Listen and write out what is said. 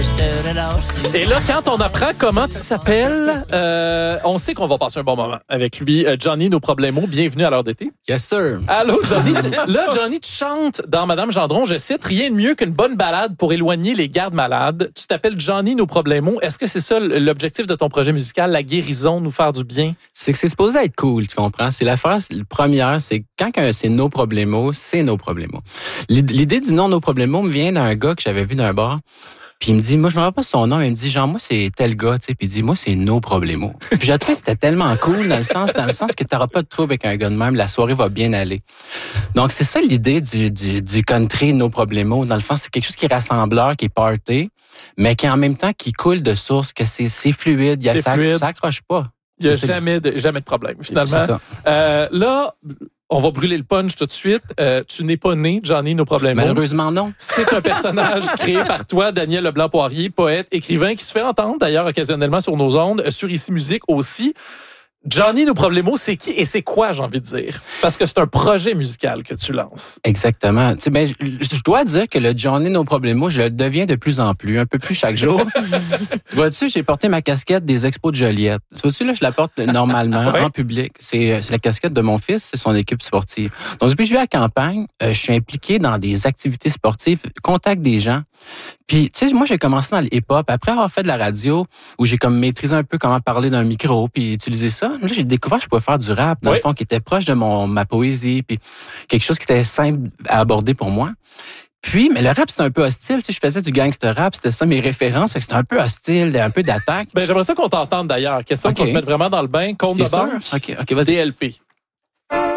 Et là, quand on apprend comment tu s'appelles, on sait qu'on va passer un bon moment avec lui. Johnny No Problemo, bienvenue à l'heure d'été. Yes, sir. Allô, Johnny. Johnny, tu chantes dans Madame Gendron, je cite, rien de mieux qu'une bonne balade pour éloigner les gardes malades. Tu t'appelles Johnny No Problemo. Est-ce que c'est ça l'objectif de ton projet musical, la guérison, nous faire du bien? C'est que c'est supposé être cool, tu comprends? C'est l'affaire première, c'est quand c'est No Problemo, c'est No Problemo. L'idée du nom No Problemo me vient d'un gars que j'avais vu dans un bar. Puis il me dit, moi, je me rappelle pas son nom, mais il me dit, genre, moi, c'est tel gars, tu sais. Puis il dit, moi, c'est No Problemo. Puis j'ai trouvé que c'était tellement cool dans le sens que t'auras pas de trouble avec un gars de même, la soirée va bien aller. Donc, c'est ça l'idée du country No Problemo. Dans le fond, c'est quelque chose qui est rassembleur, qui est party, mais qui en même temps, qui coule de source, que c'est fluide, ça accroche pas. Il n'y a jamais de problème, finalement. C'est ça. Là, on va brûler le punch tout de suite. Tu n'es pas né, Johnny No Problemo. Malheureusement, non. C'est un personnage créé par toi, Daniel Leblanc-Poirier, poète, écrivain, qui se fait entendre d'ailleurs occasionnellement sur nos ondes, sur Ici Musique aussi. Johnny No Problemo, c'est qui et c'est quoi, j'ai envie de dire? Parce que c'est un projet musical que tu lances. Exactement. Tu sais, je dois dire que le Johnny No Problemo, je le deviens de plus en plus, un peu plus chaque jour. Tu vois-tu, j'ai porté ma casquette des Expos de Joliette. Tu vois-tu, là, je la porte normalement en public. C'est la casquette de mon fils, c'est son équipe sportive. Donc, depuis que je vis à campagne, je suis impliqué dans des activités sportives, contact des gens. Puis, tu sais, moi, j'ai commencé dans le hip-hop. Après avoir fait de la radio, où j'ai comme maîtrisé un peu comment parler d'un micro, puis utiliser ça, là, j'ai découvert que je pouvais faire du rap, dans le fond, qui était proche de ma poésie, puis quelque chose qui était simple à aborder pour moi. Puis, mais le rap, c'était un peu hostile. Tu sais, je faisais du gangster rap, c'était ça mes références. C'était un peu hostile, un peu d'attaque. Ben, j'aimerais ça qu'on t'entende d'ailleurs. Question qu'on se mette vraiment dans le bain. Compte de beurre. OK, vas-y. DLP.